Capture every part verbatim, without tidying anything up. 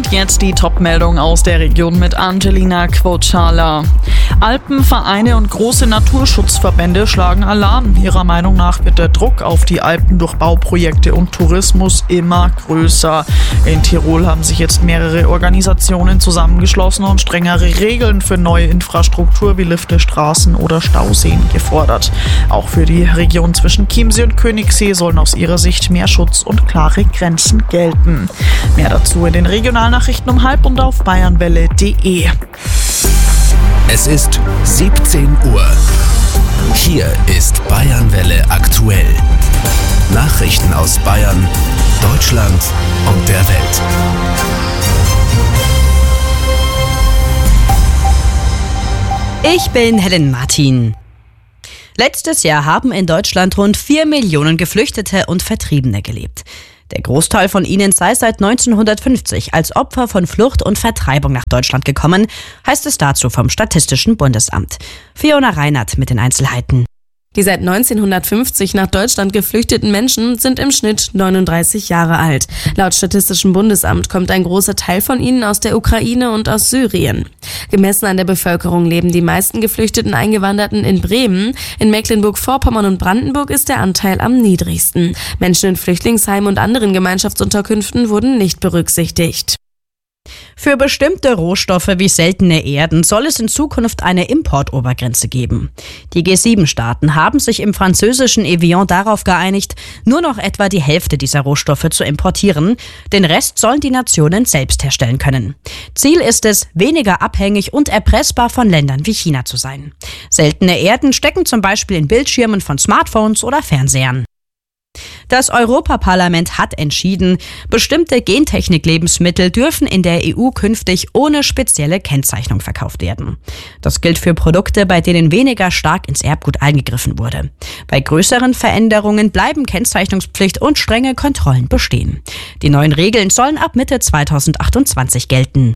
Und jetzt die Top-Meldung aus der Region mit Angelina Quocala. Alpenvereine und große Naturschutzverbände schlagen Alarm. Ihrer Meinung nach wird der Druck auf die Alpen durch Bauprojekte und Tourismus immer größer. In Tirol haben sich jetzt mehrere Organisationen zusammengeschlossen und strengere Regeln für neue Infrastruktur wie Lifte, Straßen oder Stauseen gefordert. Auch für die Region zwischen Chiemsee und Königssee sollen aus ihrer Sicht mehr Schutz und klare Grenzen gelten. Mehr dazu in den Regionalnachrichten um halb und auf bayernwelle punkt de. Es ist siebzehn Uhr. Hier ist Bayernwelle aktuell. Nachrichten aus Bayern, Deutschland und der Welt. Ich bin Helen Martin. Letztes Jahr haben in Deutschland rund vier Millionen Geflüchtete und Vertriebene gelebt. Der Großteil von ihnen sei seit neunzehnhundertfünfzig als Opfer von Flucht und Vertreibung nach Deutschland gekommen, heißt es dazu vom Statistischen Bundesamt. Fiona Reinert mit den Einzelheiten. Die seit neunzehnhundertfünfzig nach Deutschland geflüchteten Menschen sind im Schnitt neununddreißig Jahre alt. Laut Statistischem Bundesamt kommt ein großer Teil von ihnen aus der Ukraine und aus Syrien. Gemessen an der Bevölkerung leben die meisten geflüchteten Eingewanderten in Bremen. In Mecklenburg-Vorpommern und Brandenburg ist der Anteil am niedrigsten. Menschen in Flüchtlingsheimen und anderen Gemeinschaftsunterkünften wurden nicht berücksichtigt. Für bestimmte Rohstoffe wie seltene Erden soll es in Zukunft eine Importobergrenze geben. Die G sieben Staaten haben sich im französischen Evian darauf geeinigt, nur noch etwa die Hälfte dieser Rohstoffe zu importieren. Den Rest sollen die Nationen selbst herstellen können. Ziel ist es, weniger abhängig und erpressbar von Ländern wie China zu sein. Seltene Erden stecken zum Beispiel in Bildschirmen von Smartphones oder Fernsehern. Das Europaparlament hat entschieden, bestimmte Gentechnik-Lebensmittel dürfen in der E U künftig ohne spezielle Kennzeichnung verkauft werden. Das gilt für Produkte, bei denen weniger stark ins Erbgut eingegriffen wurde. Bei größeren Veränderungen bleiben Kennzeichnungspflicht und strenge Kontrollen bestehen. Die neuen Regeln sollen ab Mitte zweitausendachtundzwanzig gelten.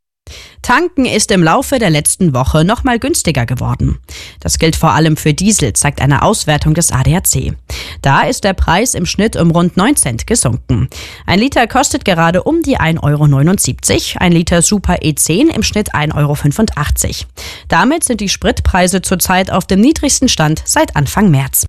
Tanken ist im Laufe der letzten Woche noch mal günstiger geworden. Das gilt vor allem für Diesel, zeigt eine Auswertung des A D A C. Da ist der Preis im Schnitt um rund neun Cent gesunken. Ein Liter kostet gerade um die ein Euro neunundsiebzig, ein Liter Super E zehn im Schnitt ein Euro fünfundachtzig. Damit sind die Spritpreise zurzeit auf dem niedrigsten Stand seit Anfang März.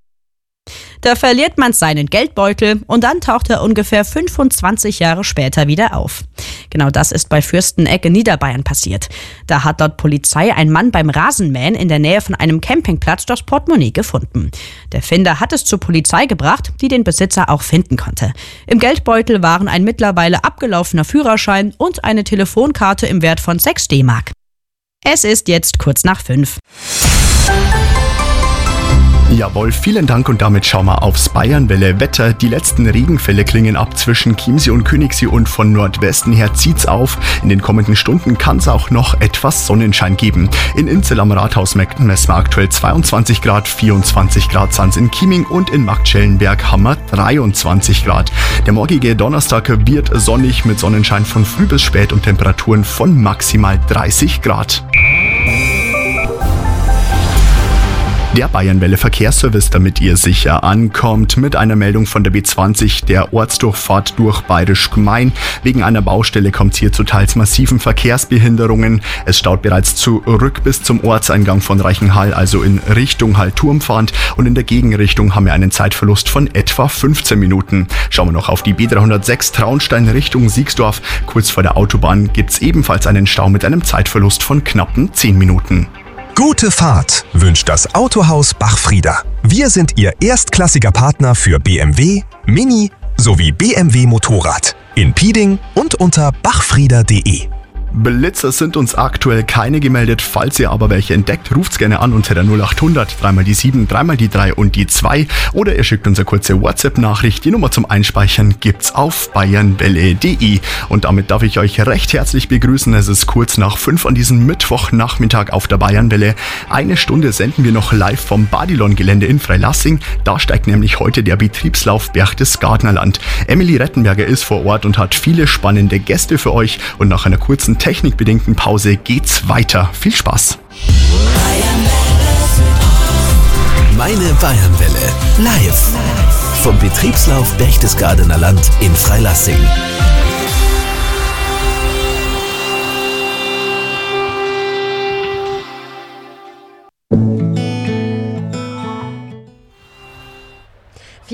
Da verliert man seinen Geldbeutel und dann taucht er ungefähr fünfundzwanzig Jahre später wieder auf. Genau das ist bei Fürsteneck in Niederbayern passiert. Da hat laut Polizei ein Mann beim Rasenmähen in der Nähe von einem Campingplatz das Portemonnaie gefunden. Der Finder hat es zur Polizei gebracht, die den Besitzer auch finden konnte. Im Geldbeutel waren ein mittlerweile abgelaufener Führerschein und eine Telefonkarte im Wert von sechs D-Mark. Es ist jetzt kurz nach fünf. Jawohl, vielen Dank und damit schauen wir aufs Bayernwelle Wetter. Die letzten Regenfälle klingen ab zwischen Chiemsee und Königssee und von Nordwesten her zieht's auf. In den kommenden Stunden kann es auch noch etwas Sonnenschein geben. In Inzell am Rathaus messen wir aktuell zweiundzwanzig Grad, vierundzwanzig Grad sind's in Chieming und in Marktschellenberg haben wir dreiundzwanzig Grad. Der morgige Donnerstag wird sonnig mit Sonnenschein von früh bis spät und Temperaturen von maximal dreißig Grad. Der Bayernwelle Verkehrsservice, damit ihr sicher ankommt, mit einer Meldung von der B zwanzig, der Ortsdurchfahrt durch Bayerisch Gmein. Wegen einer Baustelle kommt es hier zu teils massiven Verkehrsbehinderungen. Es staut bereits zurück bis zum Ortseingang von Reichenhall, also in Richtung Hallturm fahrend, und in der Gegenrichtung haben wir einen Zeitverlust von etwa fünfzehn Minuten. Schauen wir noch auf die B dreihundertsechs Traunstein Richtung Siegsdorf. Kurz vor der Autobahn gibt es ebenfalls einen Stau mit einem Zeitverlust von knappen zehn Minuten. Gute Fahrt wünscht das Autohaus Bachfrieder. Wir sind Ihr erstklassiger Partner für B M W, Mini sowie B M W Motorrad in Pieding und unter bachfrieder punkt de. Blitzer sind uns aktuell keine gemeldet. Falls ihr aber welche entdeckt, ruft's gerne an unter der null achthundert, dreimal die sieben, dreimal die drei und die zwei. Oder ihr schickt uns eine kurze WhatsApp-Nachricht. Die Nummer zum Einspeichern gibt's auf bayernwelle punkt de. Und damit darf ich euch recht herzlich begrüßen. Es ist kurz nach fünf an diesem Mittwochnachmittag auf der Bayernwelle. Eine Stunde senden wir noch live vom Badilon-Gelände in Freilassing. Da steigt nämlich heute der Betriebslauf Berchtesgadenerland. Emily Rettenberger ist vor Ort und hat viele spannende Gäste für euch. Und nach einer kurzen technikbedingten Pause geht's weiter. Viel Spaß! Meine Bayernwelle live vom Betriebslauf Berchtesgadenerland in Freilassing.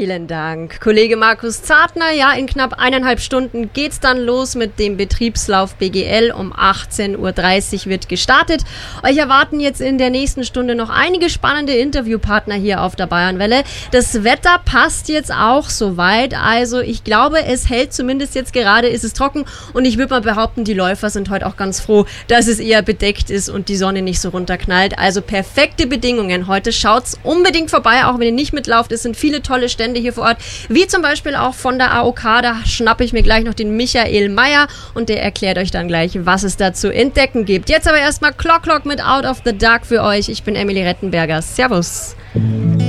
vielen Dank. Kollege Markus Zartner, ja, in knapp eineinhalb Stunden geht's dann los mit dem Betriebslauf B G L. Um achtzehn Uhr dreißig wird gestartet. Euch erwarten jetzt in der nächsten Stunde noch einige spannende Interviewpartner hier auf der Bayernwelle. Das Wetter passt jetzt auch soweit. Also ich glaube, es hält zumindest jetzt gerade, ist es trocken. Und ich würde mal behaupten, die Läufer sind heute auch ganz froh, dass es eher bedeckt ist und die Sonne nicht so runterknallt. Also perfekte Bedingungen. Heute schaut's unbedingt vorbei, auch wenn ihr nicht mitlauft. Es sind viele tolle Stände hier vor Ort, wie zum Beispiel auch von der A O K. Da schnappe ich mir gleich noch den Michael Meyer und der erklärt euch dann gleich, was es da zu entdecken gibt. Jetzt aber erstmal Clock Clock mit Out of the Dark für euch. Ich bin Emily Rettenberger. Servus.